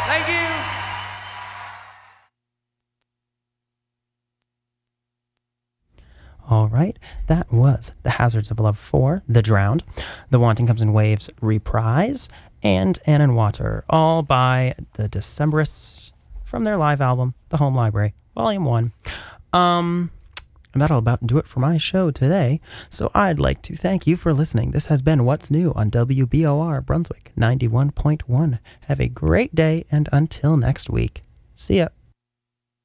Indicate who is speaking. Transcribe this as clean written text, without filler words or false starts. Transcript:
Speaker 1: Thank you.
Speaker 2: All right, that was The Hazards of Love 4, The Drowned, The Wanting Comes in Waves reprise, and Ann and Water, all by the Decemberists from their live album, The Home Library, Volume 1. And that'll about do it for my show today. So I'd like to thank you for listening. This has been What's New on WBOR Brunswick 91.1. Have a great day, and until next week, see ya.